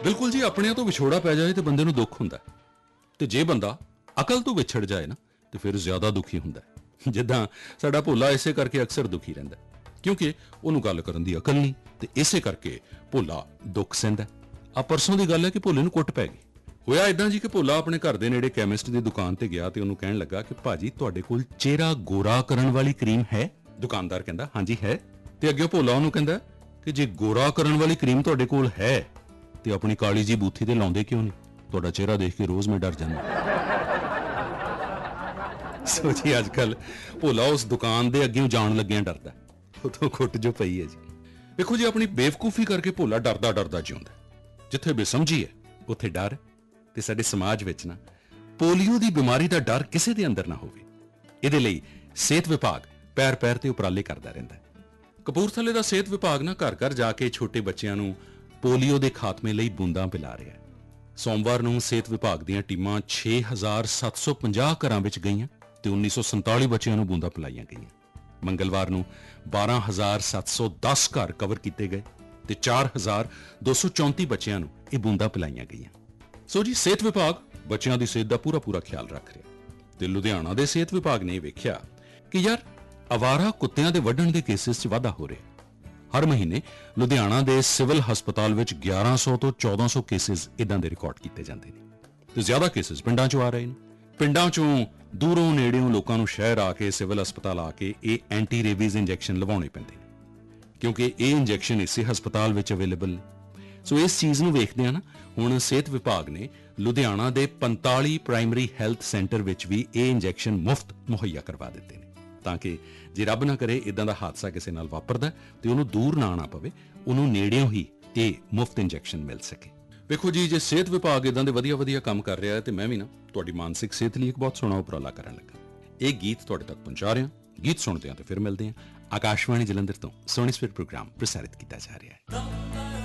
ਬਿਲਕੁਲ ਜੀ, ਆਪਣਿਆਂ ਤੋਂ ਵਿਛੋੜਾ ਪੈ ਜਾਏ ਤੇ ਬੰਦੇ ਨੂੰ ਦੁੱਖ ਹੁੰਦਾ ਹੈ, ਤੇ ਜੇ ਬੰਦਾ ਅਕਲ ਤੋਂ ਵਿਛੜ ਜਾਏ ਨਾ ਤੇ ਫਿਰ ਜ਼ਿਆਦਾ ਦੁਖੀ ਹੁੰਦਾ ਹੈ। ਜਿੱਦਾਂ ਸਾਡਾ ਭੋਲਾ ਇਸੇ ਕਰਕੇ ਅਕਸਰ ਦੁਖੀ ਰਹਿੰਦਾ ਹੈ, ਕਿਉਂਕਿ ਉਹਨੂੰ ਗੱਲ ਕਰਨ ਦੀ ਅਕਲ ਨਹੀਂ, ਤੇ ਇਸੇ ਕਰਕੇ ਭੋਲਾ ਦੁੱਖ ਸਹਿੰਦਾ। ਆ ਪਰਸੋਂ ਦੀ ਗੱਲ ਹੈ ਕਿ ਭੋਲੇ ਨੂੰ ਕੁੱਟ ਪੈ ਗਈ। ਹੋਇਆ ਇਦਾਂ ਜੀ ਕਿ ਭੋਲਾ ਆਪਣੇ ਘਰ ਦੇ ਨੇੜੇ ਕੈਮਿਸਟ ਦੀ ਦੁਕਾਨ ਤੇ ਗਿਆ ਤੇ ਉਹਨੂੰ ਕਹਿਣ ਲੱਗਾ ਕਿ ਭਾਜੀ ਤੁਹਾਡੇ ਕੋਲ ਚਿਹਰਾ ਗੋਰਾ ਕਰਨ ਵਾਲੀ ਕਰੀਮ ਹੈ? ਦੁਕਾਨਦਾਰ ਕਹਿੰਦਾ ਹਾਂਜੀ ਹੈ। ਤੇ ਅੱਗੇ ਭੋਲਾ ਉਹਨੂੰ ਕਹਿੰਦਾ ਕਿ ਜੇ ਗੋਰਾ ਕਰਨ ਵਾਲੀ ਕਰੀਮ ਤੁਹਾਡੇ ਕੋਲ ਹੈ ਤੇ ਆਪਣੀ ਕਾਲੀ ਜੀ ਬੂਥੀ ਤੇ ਲਾਉਂਦੇ ਕਿਉਂ ਨਹੀਂ? ਤੁਹਾਡਾ ਚਿਹਰਾ ਦੇਖ ਕੇ ਰੋਜ਼ ਮੈਂ ਡਰ ਜਾਂਦਾ। ਸੋਚੀ ਅੱਜ ਕੱਲ ਭੋਲਾ ਉਸ ਦੁਕਾਨ ਦੇ ਅੱਗੇ ਜਾਣ ਲੱਗਿਆਂ ਡਰਦਾ, ਉਦੋਂ ਖੁੱਟ ਜੋ ਪਈ ਹੈ ਜੀ। ਵੇਖੋ ਜੀ, ਆਪਣੀ ਬੇਵਕੂਫੀ ਕਰਕੇ ਭੋਲਾ ਡਰਦਾ ਡਰਦਾ ਜਿਉਂਦਾ। ਜਿੱਥੇ ਬੇਸਮਝੀ ਹੈ ਉੱਥੇ ਡਰ। ਤੇ ਸਾਡੇ ਸਮਾਜ ਵਿੱਚ ਨਾ ਪੋਲੀਓ ਦੀ ਬਿਮਾਰੀ ਦਾ ਡਰ ਕਿਸੇ ਦੇ ਅੰਦਰ ਨਾ ਹੋਵੇ, ਇਹਦੇ ਲਈ ਸਿਹਤ ਵਿਭਾਗ ਪੈਰ ਪੈਰ ਤੇ ਉਪਰਾਲੇ ਕਰਦਾ ਰਹਿੰਦਾ ਹੈ। ਕਪੂਰਥਲੇ ਦਾ ਸਿਹਤ ਵਿਭਾਗ ਨਾ ਘਰ ਘਰ ਜਾ ਕੇ ਛੋਟੇ ਬੱਚਿਆਂ ਨੂੰ ਪੋਲੀਓ ਦੇ ਖਾਤਮੇ ਲਈ ਬੂੰਦਾਂ ਪਿਲਾ ਰਿਹਾ ਹੈ। ਸੋਮਵਾਰ ਨੂੰ ਸਿਹਤ ਵਿਭਾਗ ਦੀਆਂ ਟੀਮਾਂ 6,750 ਘਰਾਂ ਵਿੱਚ ਗਈਆਂ ਤੇ 1947 ਬੱਚਿਆਂ ਨੂੰ ਬੂੰਦਾਂ ਪਿਲਾਈਆਂ ਗਈਆਂ। ਮੰਗਲਵਾਰ ਨੂੰ 12,710 ਘਰ ਕਵਰ ਕੀਤੇ ਗਏ ਤੇ 4,234 ਬੱਚਿਆਂ ਨੂੰ ਇਹ ਬੂੰਦਾਂ ਪਿਲਾਈਆਂ ਗਈਆਂ। ਸੋ ਜੀ, ਸਿਹਤ ਵਿਭਾਗ ਬੱਚਿਆਂ ਦੀ ਸਿਹਤ ਦਾ ਪੂਰਾ ਖਿਆਲ ਰੱਖ ਰਿਹਾ। ਤੇ ਲੁਧਿਆਣਾ ਦੇ ਸਿਹਤ ਵਿਭਾਗ ਨੇ ਵੇਖਿਆ ਕਿ ਯਾਰ ਅਵਾਰਾ ਕੁੱਤਿਆਂ ਦੇ ਵੱਢਣ ਦੇ ਕੇਸਿਸ 'ਚ ਵਾਧਾ ਹੋ ਰਿਹਾ। ਹਰ ਮਹੀਨੇ ਲੁਧਿਆਣਾ ਦੇ ਸਿਵਲ ਹਸਪਤਾਲ ਵਿੱਚ 1100 ਤੋਂ 1400 ਕੇਸਿਸ ਇਦਾਂ ਦੇ ਰਿਕਾਰਡ ਕੀਤੇ ਜਾਂਦੇ ਨੇ ਤੇ ਜ਼ਿਆਦਾ ਕੇਸਿਸ ਪਿੰਡਾਂ 'ਚੋਂ ਆ ਰਹੇ ਨੇ। ਪਿੰਡਾਂ 'ਚੋਂ ਦੂਰੋਂ ਨੇੜਿਓਂ ਲੋਕਾਂ ਨੂੰ ਸ਼ਹਿਰ ਆ ਕੇ ਸਿਵਲ ਹਸਪਤਾਲ ਆ ਕੇ ਇਹ ਐਂਟੀ ਰੇਬੀਜ਼ ਇੰਜੈਕਸ਼ਨ ਲਵਾਉਣੇ ਪੈਂਦੇ ਨੇ, ਕਿਉਂਕਿ ਇਹ ਇੰਜੈਕਸ਼ਨ ਇਸੇ ਹਸਪਤਾਲ ਵਿੱਚ ਅਵੇਲੇਬਲ ਨੇ। ਸੋ ਇਸ ਚੀਜ਼ ਨੂੰ ਵੇਖਦੇ ਆ ਨਾ, ਹੁਣ ਸਿਹਤ ਵਿਭਾਗ ਨੇ ਲੁਧਿਆਣਾ ਦੇ 45 ਪ੍ਰਾਇਮਰੀ ਹੈਲਥ ਸੈਂਟਰ ਵਿੱਚ ਵੀ ਇਹ ਇੰਜੈਕਸ਼ਨ ਮੁਫਤ ਮੁਹੱਈਆ ਕਰਵਾ ਦਿੱਤੇ ਨੇ, ਤਾਂ ਕਿ ਜੇ ਰੱਬ ਨਾ ਕਰੇ ਇਦਾਂ ਦਾ ਹਾਦਸਾ ਕਿਸੇ ਨਾਲ ਵਾਪਰਦਾ ਤੇ ਉਹਨੂੰ ਦੂਰ ਨਾ ਆਉਣਾ ਪਵੇ, ਉਹਨੂੰ ਨੇੜਿਓਂ ਹੀ ਇਹ ਮੁਫਤ ਇੰਜੈਕਸ਼ਨ ਮਿਲ ਸਕੇ। ਵੇਖੋ ਜੀ, ਜੇ ਸਿਹਤ ਵਿਭਾਗ ਇਦਾਂ ਦੇ ਵਧੀਆ ਕੰਮ ਕਰ ਰਿਹਾ ਹੈ ਤੇ ਮੈਂ ਵੀ ਨਾ ਤੁਹਾਡੀ ਮਾਨਸਿਕ ਸਿਹਤ ਲਈ ਇੱਕ ਬਹੁਤ ਸੋਹਣਾ ਉਪਰਾਲਾ ਕਰਨ ਲੱਗਾ। ਇਹ ਗੀਤ ਤੁਹਾਡੇ ਤੱਕ ਪਹੁੰਚਾ ਰਿਹਾ। ਗੀਤ ਸੁਣਦੇ ਹਾਂ ਤੇ ਫਿਰ ਮਿਲਦੇ ਹਾਂ। ਆਕਾਸ਼ਵਾਣੀ ਜਲੰਧਰ ਤੋਂ ਸੋਹਣੀ ਸਵੇਰ ਪ੍ਰੋਗਰਾਮ ਪ੍ਰਸਾਰਿਤ ਕੀਤਾ ਜਾ ਰਿਹਾ ਹੈ।